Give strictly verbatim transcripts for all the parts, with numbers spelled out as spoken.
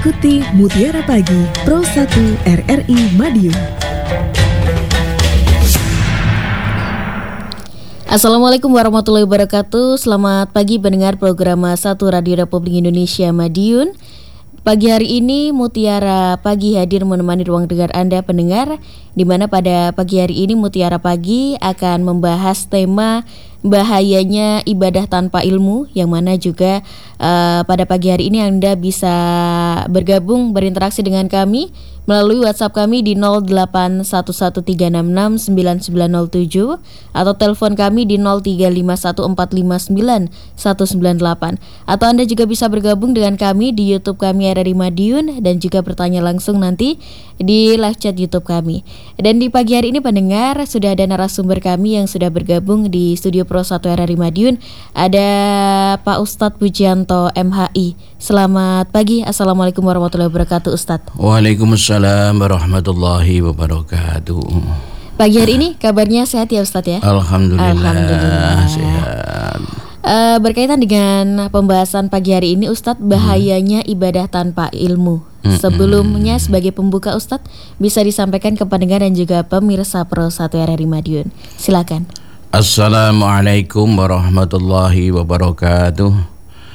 Ikuti Mutiara Pagi Pro satu R R I Madiun. Assalamualaikum warahmatullahi wabarakatuh. Selamat pagi pendengar program satu Radio Republik Indonesia Madiun. Pagi hari ini Mutiara Pagi hadir menemani ruang dengar Anda pendengar, di mana pada pagi hari ini Mutiara Pagi akan membahas tema bahayanya ibadah tanpa ilmu, yang mana juga uh, pada pagi hari ini Anda bisa bergabung berinteraksi dengan kami melalui WhatsApp kami di nol delapan satu satu tiga enam enam sembilan sembilan nol tujuh atau telepon kami di nol tiga lima satu empat lima sembilan satu sembilan delapan, atau Anda juga bisa bergabung dengan kami di YouTube kami R R I Madiun dan juga bertanya langsung nanti di live chat YouTube kami. Dan di pagi hari ini pendengar, sudah ada narasumber kami yang sudah bergabung di studio Pro satu R R I Madiun. Ada Pak Ustadz Pujianto M H I. Selamat pagi. Assalamualaikum warahmatullahi wabarakatuh Ustadz. Waalaikumsalam warahmatullahi wabarakatuh. Pagi hari ini kabarnya sehat ya Ustadz ya? Alhamdulillah, Alhamdulillah. sehat. Uh, berkaitan dengan pembahasan pagi hari ini Ustadz, bahayanya hmm. ibadah tanpa ilmu. Hmm. Sebelumnya sebagai pembuka Ustadz, bisa disampaikan ke pendengar dan juga pemirsa Pro satu R R I Madiun. Silakan. Assalamualaikum warahmatullahi wabarakatuh.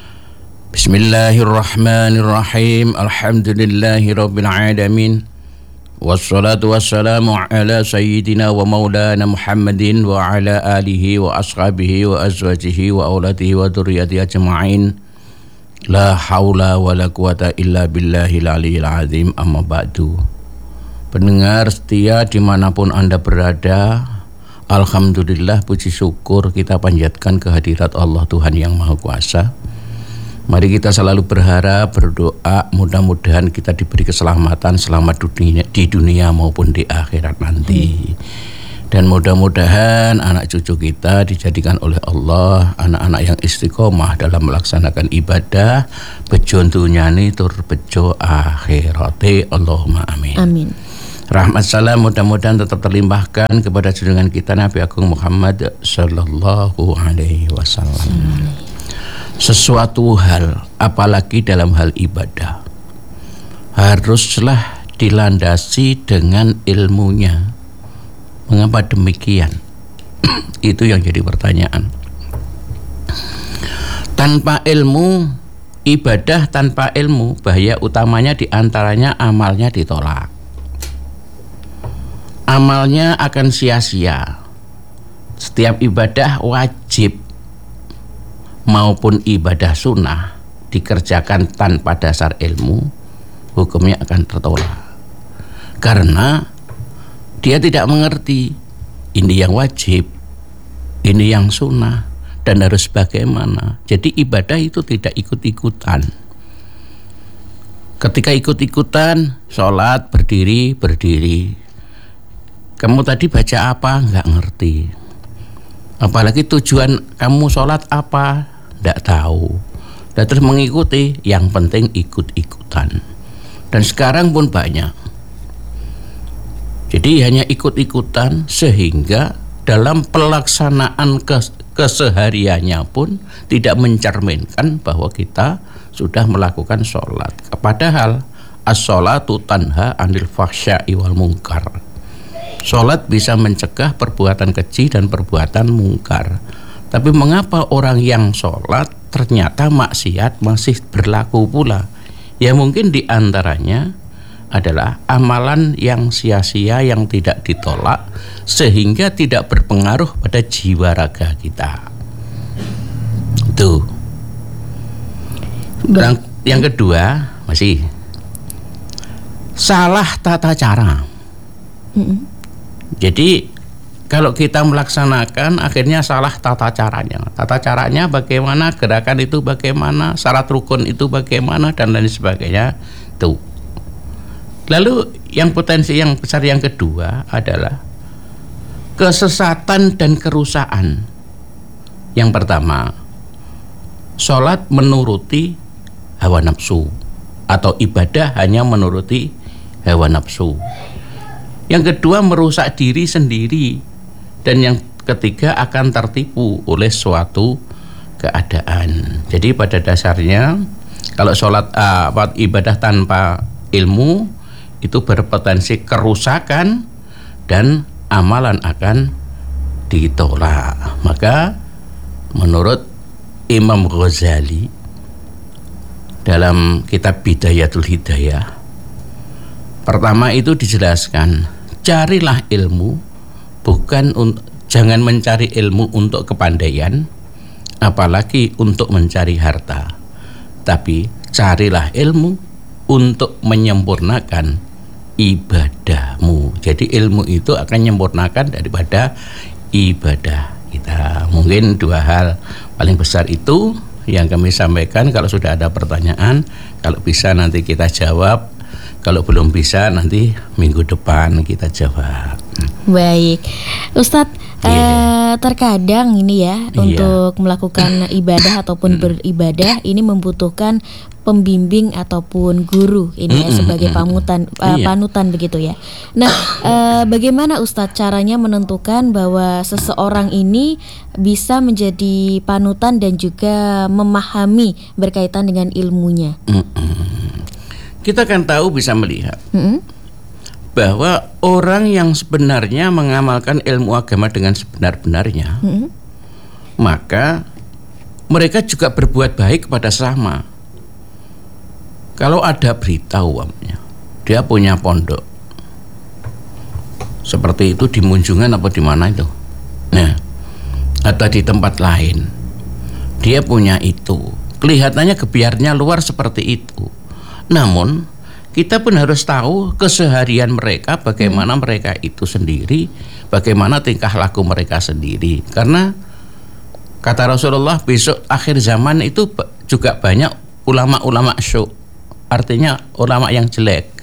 Bismillahirrahmanirrahim. Alhamdulillahirabbil alamin. Wassalatu wassalamu ala sayyidina wa maulana Muhammadin wa ala alihi wa ashabihi wa azwajihi wa auladihi wa dzurriyyatihi ajma'in. La haula wa la quwata illa billahil aliyil azim. Amma ba'du. Pendengar setia dimanapun Anda berada, alhamdulillah, puji syukur kita panjatkan kehadirat Allah Tuhan yang Maha Kuasa. Mari kita selalu berharap, berdoa, mudah-mudahan kita diberi keselamatan selamat dunia, di dunia maupun di akhirat nanti. Dan mudah-mudahan anak cucu kita dijadikan oleh Allah anak-anak yang istiqomah dalam melaksanakan ibadah, bejo dunyane tur bejo akhirate. Allahumma amin. Amin. Rahmat salam mudah-mudahan tetap terlimpahkan kepada junjungan kita Nabi Agung Muhammad sallallahu alaihi wasallam. Sesuatu hal, apalagi dalam hal ibadah, haruslah dilandasi dengan ilmunya. Mengapa demikian? Itu yang jadi pertanyaan. Tanpa ilmu, ibadah tanpa ilmu, bahaya utamanya diantaranya amalnya ditolak. Amalnya akan sia-sia. Setiap ibadah wajib maupun ibadah sunnah dikerjakan tanpa dasar ilmu, hukumnya akan tertolak. Karena dia tidak mengerti ini yang wajib, ini yang sunnah, dan harus bagaimana. Jadi ibadah itu tidak ikut-ikutan. Ketika ikut-ikutan, sholat berdiri, berdiri. Kamu tadi baca apa? Nggak ngerti. Apalagi tujuan kamu sholat apa? Nggak tahu. Dan terus mengikuti, yang penting ikut-ikutan. Dan sekarang pun banyak. Jadi hanya ikut-ikutan sehingga dalam pelaksanaan kes- kesehariannya pun tidak mencerminkan bahwa kita sudah melakukan sholat. Padahal as-sholatu tanha anil fahsya'i wal munkar. Sholat bisa mencegah perbuatan keji dan perbuatan mungkar. Tapi mengapa orang yang sholat ternyata maksiat masih berlaku pula? Ya mungkin diantaranya adalah amalan yang sia-sia yang tidak ditolak sehingga tidak berpengaruh pada jiwa raga kita. Itu. Yang, yang kedua masih salah tata cara. Mm-hmm. Jadi kalau kita melaksanakan akhirnya salah tata caranya. Tata caranya bagaimana, gerakan itu bagaimana, syarat rukun itu bagaimana, dan lain sebagainya. Tuh. Lalu yang potensi yang besar yang kedua adalah kesesatan dan kerusakan. Yang pertama, sholat menuruti hawa nafsu atau ibadah hanya menuruti hawa nafsu. Yang kedua, merusak diri sendiri. Dan yang ketiga, akan tertipu oleh suatu keadaan. Jadi pada dasarnya Kalau sholat uh, ibadah tanpa ilmu itu berpotensi kerusakan dan amalan akan ditolak. Maka menurut Imam Ghazali dalam kitab Bidayatul Hidayah, pertama itu dijelaskan, carilah ilmu, bukan un- jangan mencari ilmu untuk kepandaian, apalagi untuk mencari harta, tapi carilah ilmu untuk menyempurnakan ibadahmu. Jadi ilmu itu akan menyempurnakan daripada ibadah kita. Mungkin dua hal paling besar itu yang kami sampaikan. Kalau sudah ada pertanyaan, kalau bisa nanti kita jawab, kalau belum bisa nanti minggu depan kita jawab. Baik, Ustadz, Yeah. eh, terkadang ini ya Yeah. untuk melakukan ibadah ataupun beribadah ini membutuhkan pembimbing ataupun guru ini ya Mm-mm. sebagai panutan uh, Iya. panutan begitu ya. Nah, eh, bagaimana Ustadz caranya menentukan bahwa seseorang ini bisa menjadi panutan dan juga memahami berkaitan dengan ilmunya? Mm-mm. Kita kan tahu, bisa melihat Mm-mm. bahwa orang yang sebenarnya mengamalkan ilmu agama dengan sebenar-benarnya, Mm-mm. maka mereka juga berbuat baik kepada sesama. Kalau ada berita umpamanya dia punya pondok seperti itu di Munjungan apa di mana itu, nah atau di tempat lain, dia punya itu, kelihatannya gebiarnya luar seperti itu. Namun kita pun harus tahu keseharian mereka, bagaimana hmm. mereka itu sendiri, bagaimana tingkah laku mereka sendiri. Karena kata Rasulullah, besok akhir zaman itu juga banyak ulama-ulama syuk, artinya ulama yang jelek.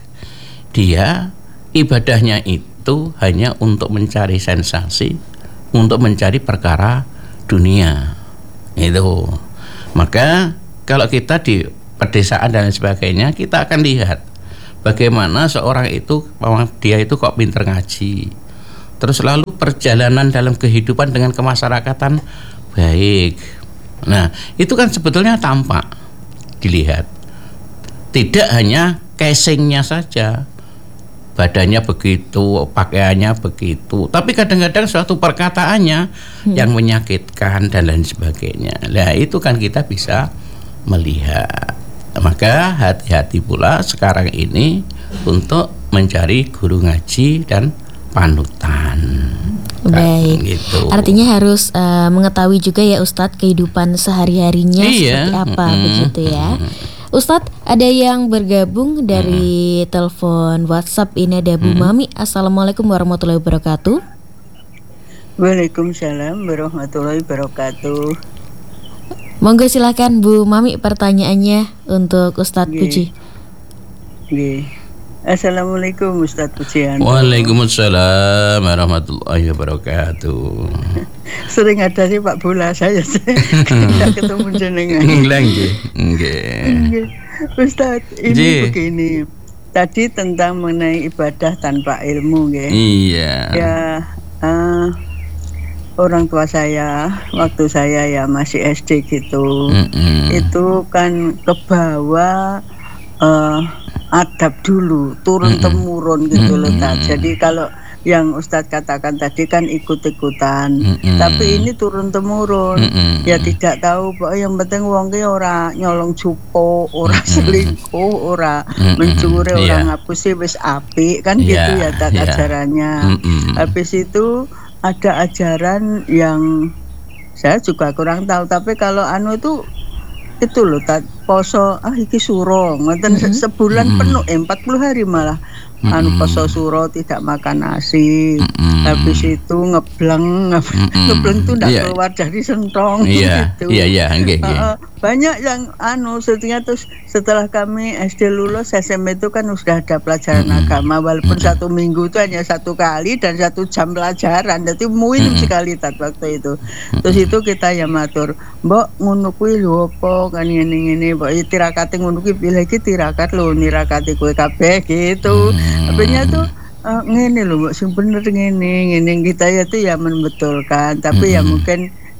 Dia ibadahnya itu hanya untuk mencari sensasi, untuk mencari perkara dunia. Itu. Maka kalau kita di pedesaan dan sebagainya, kita akan lihat bagaimana seorang itu, dia itu kok pinter ngaji, terus lalu perjalanan dalam kehidupan dengan kemasyarakatan baik. Nah, itu kan sebetulnya tampak dilihat. Tidak hanya casingnya saja, badannya begitu, pakaiannya begitu, tapi kadang-kadang suatu perkataannya hmm. yang menyakitkan dan lain sebagainya. Nah, itu kan kita bisa melihat. Maka hati-hati pula sekarang ini untuk mencari guru ngaji dan panutan. Baik, gitu. Artinya harus uh, mengetahui juga ya Ustadz kehidupan sehari-harinya iya. seperti apa mm-hmm. begitu ya. Mm-hmm. Ustadz, ada yang bergabung dari mm-hmm. telepon WhatsApp ini, ada Bu mm-hmm. Mami. Assalamualaikum warahmatullahi wabarakatuh. Waalaikumsalam warahmatullahi wabarakatuh. Monggo silakan Bu Mami pertanyaannya untuk Ustadz Puji. Nggih. Assalamualaikum Ustadz Pujian. Waalaikumsalam warahmatullahi wabarakatuh. Sering ada sih Pak Bola saya tidak ketemu jenengan. Nggih, nggih. Ustadz, ini Jee. begini. Tadi tentang mengenai ibadah tanpa ilmu, nggih. Iya. Ya, uh, orang tua saya waktu saya ya masih S D gitu, mm-mm. itu kan kebawa uh, adab dulu, turun temurun gitu loh. Jadi kalau yang Ustadz katakan tadi kan ikut-ikutan, mm-mm. tapi ini turun temurun. Mm-mm. Ya tidak tahu, yang penting wong ki ora nyolong cupo, ora selingkuh, ora mm-mm. mencuri, yeah. ora ngapusi wis apik kan, yeah. gitu ya tak yeah. ajarannya. Mm-mm. Habis itu ada ajaran yang saya juga kurang tahu, tapi kalau anu itu itu loh, tak poso ah iki suro ngoten mm-hmm. sebulan mm-hmm. penuh eh, empat puluh hari malah mm-hmm. anu poso suro, tidak makan nasi, mm-hmm. habis itu ngebleng mm-hmm. ngebleng itu ndak yeah. keluar dari sentong yeah. gitu. Iya iya nggih nggih. Banyak yang anu seterusnya. Terus setelah kami S D lulus, S M P itu kan sudah ada pelajaran mm-hmm. agama, walaupun mm-hmm. satu minggu itu hanya satu kali dan satu jam pelajaran, jadi minim mm-hmm. sekali tat waktu itu. Terus mm-hmm. itu kita ya matur, mbok ngono kuwi lho apa kan ngene-ngene, mbok tirakate ngono kuwi pilih iki tirakat lho, nirakati kowe kabeh gitu. Mm-hmm. Akhirnya tuh uh, ngene lho mbok sing bener ngene ngene, kita ya tuh ya membetulkan, tapi mm-hmm. ya mungkin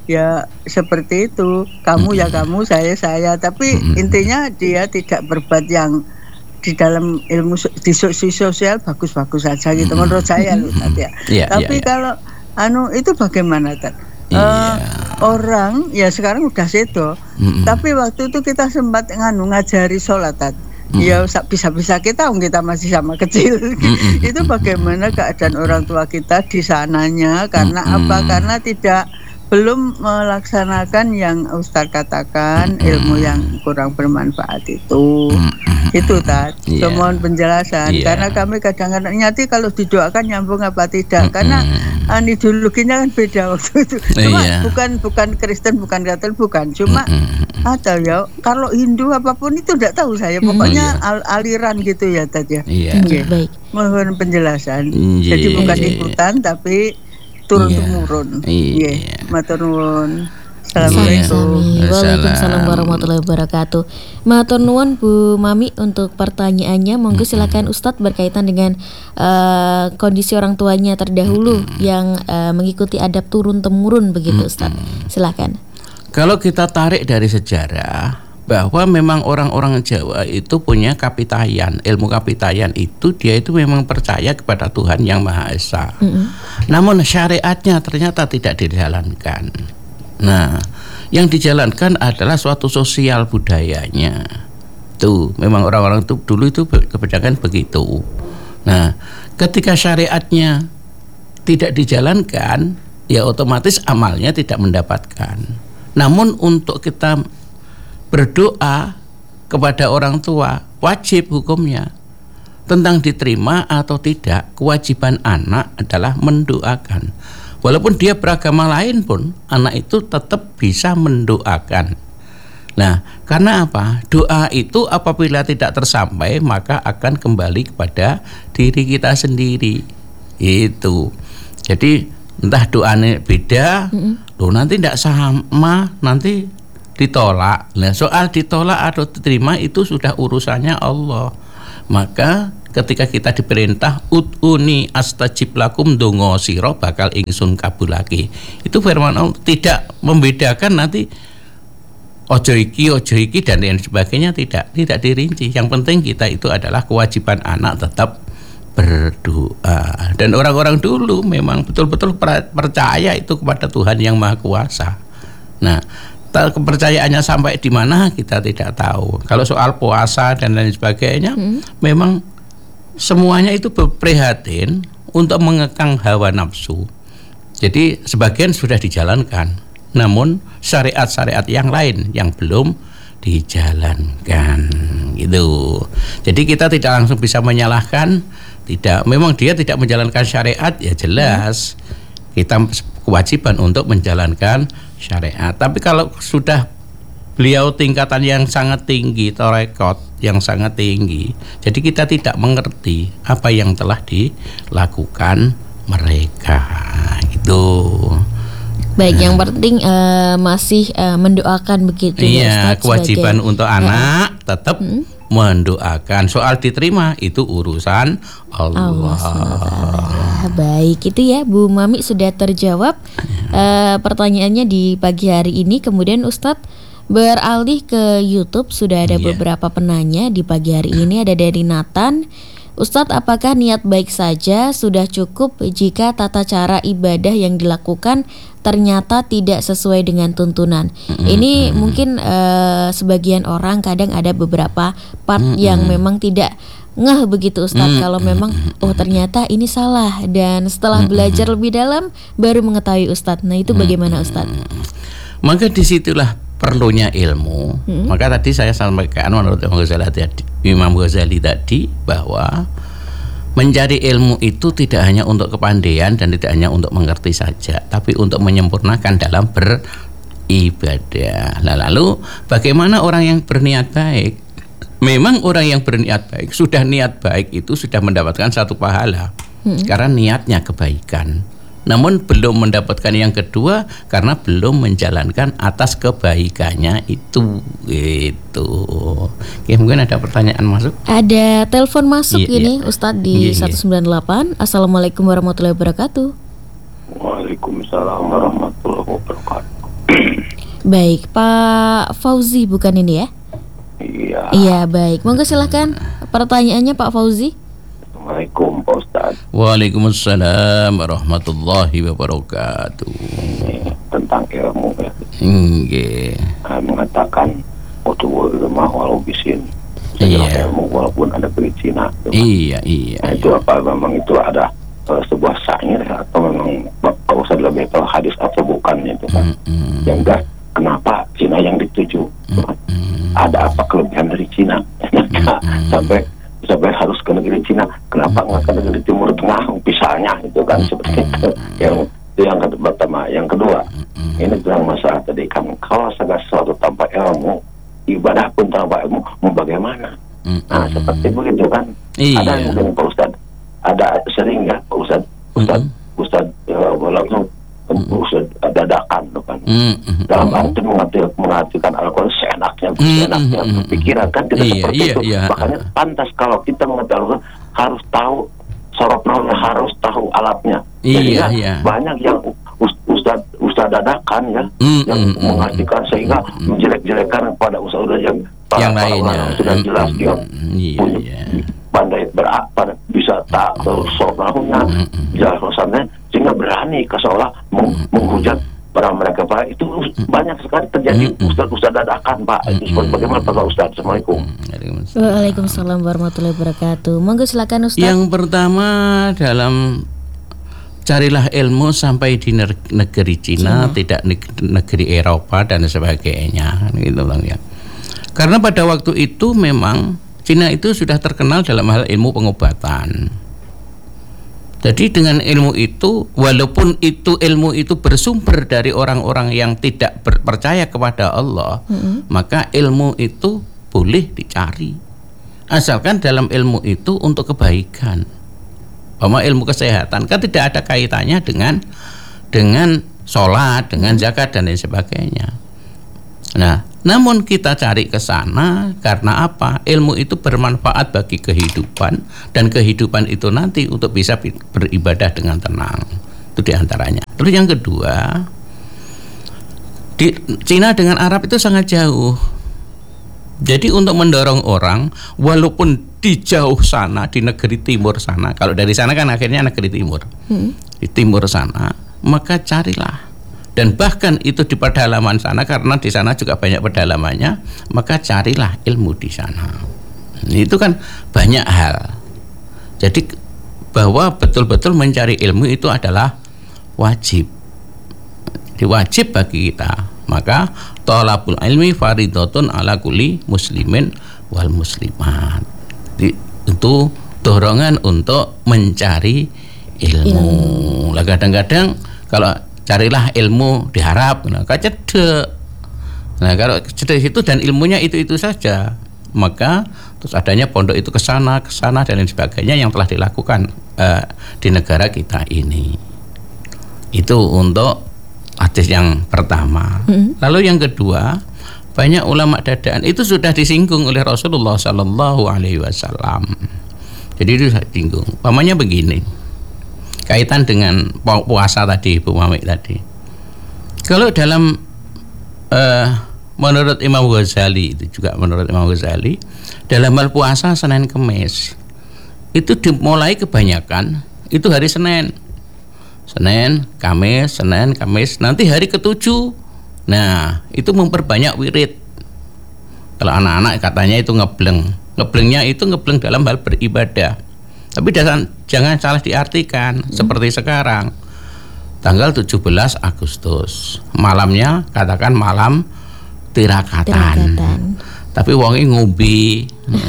ya seperti itu. Kamu ya kamu, saya saya. Tapi intinya dia tidak berbuat yang di dalam ilmu di sosial bagus-bagus saja gitu menurut saya loh tadi ya. Yeah, Tapi yeah, yeah. kalau anu itu bagaimana Tad? Yeah. Uh, orang ya sekarang udah sedo. Mm-hmm. Tapi waktu itu kita sempat nganu ngajari sholat Tad. Mm-hmm. Ya bisa-bisa kita kita masih sama kecil. Mm-hmm. Itu bagaimana keadaan orang tua kita di sananya karena mm-hmm. apa? Karena tidak belum melaksanakan yang Ustaz katakan, mm-hmm. ilmu yang kurang bermanfaat itu. Mm-hmm. Itu Tad. Yeah. So, mohon penjelasan yeah. karena kami kadang-kadang nyati kalau didoakan nyambung apa tidak, mm-hmm. karena ideologinya kan beda waktu itu. Cuma yeah. bukan bukan Kristen, bukan Katolik, bukan. Cuma mm-hmm. atau ya kalau Hindu apapun itu tidak tahu saya. Pokoknya mm-hmm. al- aliran gitu ya Tad ya. Yeah. Okay. Baik. Mohon penjelasan. Yeah. Jadi bukan yeah. ikutan tapi turun-temurun. Iya, yeah. Matur nuwun. Assalamualaikum. Yeah. Waalaikumsalam warahmatullahi wabarakatuh. Matur nuwun Bu Mami untuk pertanyaannya. Monggo silakan Ustadz berkaitan dengan uh, kondisi orang tuanya terdahulu mm-hmm. yang uh, mengikuti adab turun-temurun begitu Ustadz. Silakan. Kalau kita tarik dari sejarah bahwa memang orang-orang Jawa itu punya kapitayan, ilmu kapitayan itu dia itu memang percaya kepada Tuhan yang Maha Esa. Mm-hmm. Namun syariatnya ternyata tidak dijalankan. Nah, yang dijalankan adalah suatu sosial budayanya. Tuh, memang orang-orang itu dulu itu kebanyakan begitu. Nah, ketika syariatnya tidak dijalankan, ya otomatis amalnya tidak mendapatkan. Namun untuk kita berdoa kepada orang tua wajib hukumnya. Tentang diterima atau tidak, kewajiban anak adalah mendoakan. Walaupun dia beragama lain pun, anak itu tetap bisa mendoakan. Nah, karena apa? Doa itu apabila tidak tersampai maka akan kembali kepada diri kita sendiri. Itu. Jadi entah doanya beda, mm-hmm. loh nanti tidak sama, nanti ditolak. Nah, soal ditolak atau diterima itu sudah urusannya Allah. Maka ketika kita diperintah ud'uni astajib lakum, dongo sira bakal ingsun kabulake. Itu firman Allah, tidak membedakan nanti ojo iki, ojo iki dan lain sebagainya, tidak, tidak dirinci. Yang penting kita itu adalah kewajiban anak tetap berdoa. Dan orang-orang dulu memang betul-betul percaya itu kepada Tuhan yang Maha Kuasa. Nah, kepercayaannya sampai di mana kita tidak tahu. Kalau soal puasa dan lain sebagainya, hmm. memang semuanya itu berprihatin untuk mengekang hawa nafsu. Jadi sebagian sudah dijalankan, namun syariat-syariat yang lain yang belum dijalankan, gitu. Jadi kita tidak langsung bisa menyalahkan. Tidak, memang dia tidak menjalankan syariat, ya jelas kita kewajiban untuk menjalankan syariat. Tapi kalau sudah beliau tingkatan yang sangat tinggi, torekot yang sangat tinggi, jadi kita tidak mengerti apa yang telah dilakukan mereka, gitu. Baik, yang penting uh, masih uh, mendoakan begitu. Iya, Ustaz, kewajiban sebagai, untuk anak uh, tetap hmm? mendoakan. Soal diterima itu urusan Allah. Allah. Baik, itu ya Bu Mami sudah terjawab uh, pertanyaannya di pagi hari ini. Kemudian Ustadz beralih ke YouTube, sudah ada yeah. beberapa penanya di pagi hari ini. Ada dari Nathan. Ustadz, apakah niat baik saja sudah cukup jika tata cara ibadah yang dilakukan ternyata tidak sesuai dengan tuntunan? Mm-hmm. Ini mungkin uh, sebagian orang kadang ada beberapa part mm-hmm. yang memang tidak ngeh begitu Ustadz, mm-hmm. kalau memang oh ternyata ini salah, dan setelah mm-hmm. belajar lebih dalam baru mengetahui Ustadz. Nah itu bagaimana Ustadz? Maka disitulah perlunya ilmu. Hmm. Maka tadi saya sampaikan menurut Imam Ghazali tadi, Imam Ghazali tadi bahwa mencari ilmu itu tidak hanya untuk kepandaian dan tidak hanya untuk mengerti saja, tapi untuk menyempurnakan dalam beribadah. Nah, lalu bagaimana orang yang berniat baik? Memang orang yang berniat baik, sudah niat baik itu sudah mendapatkan satu pahala hmm. karena niatnya kebaikan. Namun belum mendapatkan yang kedua karena belum menjalankan atas kebaikannya itu. Itu. Oke, mungkin ada pertanyaan masuk? Ada telepon masuk yeah, ini yeah. Ustadz di yeah, seratus sembilan puluh delapan. Yeah. Assalamualaikum warahmatullahi wabarakatuh. Waalaikumsalam warahmatullahi wabarakatuh. Baik, Pak Fauzi bukan ini ya? Iya. Iya, baik. Monggo silahkan pertanyaannya Pak Fauzi. Assalamualaikum Pak Ustaz. Waalaikumsalam warahmatullahi wabarakatuh. Ini tentang ilmu ya. Nggih. Saya mengatakan utubul ilmah walau bisin. Iya. Ilmu walaupun ada perizinan. Iya, iya. Nah, itu apa memang itu ada uh, sebuah syair atau memang Pak Ustaz lebih tahu hadis atau bukannya itu kan? Mm-mm. Yang enggak, kenapa Cina yang dituju? Mm-mm. Ada apa kelebihan dari Cina? sampai sampai harus ke negeri Cina, kenapa nggak ke negeri Timur Tengah misalnya, itu kan seperti itu. Yang itu yang pertama. Yang kedua, ini tentang masalah tadi kan, kalau segala sesuatu tanpa ilmu, ibadah pun tanpa ilmu, mau bagaimana? Nah seperti begitu kan. Iya. Ada mungkin Pak Ustad, ada sering ya Pak Ustad, Ustad, Ustad uh, langsung Ustad dadakan kan. Mm-hmm. Dalam arti mengerti, mengartikan Al-Quran seenaknya, seenaknya Mm-hmm. berpikiran kan tidak Iya, seperti iya, itu. iya. Makanya pantas kalau kita mengerti Al-Quran harus tahu sorot nahwnya, harus tahu alatnya. Iya, Jadi kan iya. banyak yang us- ustad ustad dadakan ya, Mm, yang mm, mm, mengartikan sehingga mm, menjelek-jelekan kepada ustad yang para- Yang para lainnya. ulama sudah Mm, jelas mm, dia mm, iya, punya iya. pandai berapa bisa tak sorot nahwnya, jelas rosannya, sehingga berani ke seolah meng- menghujat para mereka Pak. Itu banyak sekali terjadi ustad-ustad dadakan Pak. Itu seperti bagaimana Pak Ustaz? Assalamualaikum. Waalaikumsalam warahmatullahi wabarakatuh. Monggo silakan Ustaz. Yang pertama dalam carilah ilmu sampai di negeri Cina, Cina. tidak negeri Eropa dan sebagainya, gitu loh ya. Karena pada waktu itu memang Cina itu sudah terkenal dalam hal ilmu pengobatan. Jadi dengan ilmu itu, walaupun itu ilmu itu bersumber dari orang-orang yang tidak ber- percaya kepada Allah, mm-hmm. maka ilmu itu boleh dicari. Asalkan dalam ilmu itu untuk kebaikan. Umpama ilmu kesehatan kan tidak ada kaitannya dengan dengan sholat, dengan zakat dan lain sebagainya. Nah, namun kita cari ke sana karena apa? Ilmu itu bermanfaat bagi kehidupan, dan kehidupan itu nanti untuk bisa beribadah dengan tenang. Itu diantaranya. Terus yang kedua, di Cina dengan Arab itu sangat jauh. Jadi untuk mendorong orang, walaupun di jauh sana, di negeri timur sana, kalau dari sana kan akhirnya negeri timur, hmm. di timur sana, maka carilah. Dan bahkan itu di pedalaman sana, karena di sana juga banyak pedalamannya, maka carilah ilmu di sana. Itu kan banyak hal. Jadi bahwa betul-betul mencari ilmu itu adalah wajib. Jadi wajib bagi kita. Maka thalabul ilmi faridatun ala kulli muslimin wal muslimat. Itu dorongan untuk mencari ilmu. ilmu. Lah kadang-kadang kalau carilah ilmu diharap, nah, cedek. Nah kalau cedek itu dan ilmunya itu-itu saja, maka terus adanya pondok itu ke sana, ke sana dan lain sebagainya yang telah dilakukan uh, di negara kita ini. Itu untuk hadis yang pertama. Mm-hmm. Lalu yang kedua, banyak ulama dadaan itu sudah disinggung oleh Rasulullah Sallallahu Alaihi Wasallam. Jadi itu disinggung. Pamannya begini, kaitan dengan puasa tadi, Bu Mami tadi. Kalau dalam uh, menurut Imam Ghazali, itu juga menurut Imam Ghazali, dalam hal puasa Senin Kemis itu dimulai kebanyakan itu hari Senin. Senin, Kamis, Senin, Kamis, nanti hari ketujuh. Nah, itu memperbanyak wirid. Kalau anak-anak katanya itu ngebleng. Ngeblengnya itu ngebleng dalam hal beribadah. Tapi jangan, jangan salah diartikan hmm. seperti sekarang. Tanggal tujuh belas Agustus, malamnya katakan malam tirakatan. tirakatan. Tapi wongi ngombe.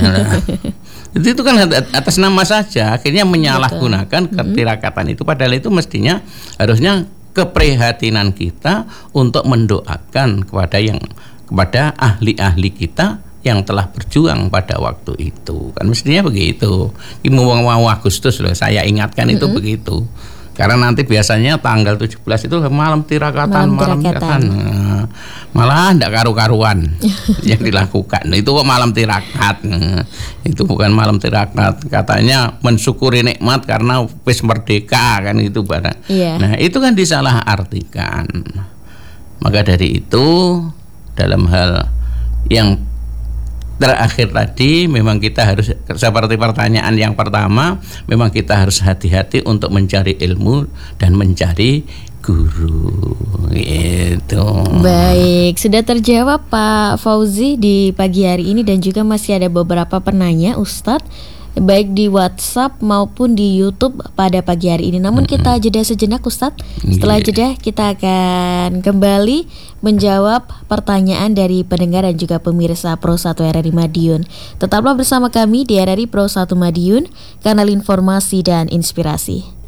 Itu, itu kan atas nama saja, akhirnya menyalahgunakan ketirakatan itu, padahal itu mestinya harusnya keprihatinan kita untuk mendoakan kepada yang kepada ahli-ahli kita yang telah berjuang pada waktu itu, kan mestinya begitu. Mau mau Agustus loh, saya ingatkan mm-hmm. itu begitu. Karena nanti biasanya tanggal tujuh belas itu malam tirakatan, malam tirakatan. Nah, malah tidak karu-karuan yang dilakukan. Itu kok malam tirakat. Nah, itu bukan malam tirakat. Katanya mensyukuri nikmat karena wis merdeka kan itu barang. Yeah. Nah, itu kan disalah artikan. Maka dari itu dalam hal yang terakhir tadi memang kita harus seperti pertanyaan yang pertama, memang kita harus hati-hati untuk mencari ilmu dan mencari guru. Itu. Baik, sudah terjawab Pak Fauzi di pagi hari ini dan juga masih ada beberapa penanya Ustadz, baik di WhatsApp maupun di YouTube pada pagi hari ini. Namun kita jeda sejenak Ustadz. Setelah jeda kita akan kembali menjawab pertanyaan dari pendengar dan juga pemirsa Pro satu R R I Madiun. Tetaplah bersama kami di R R I Pro satu Madiun, kanal informasi dan inspirasi.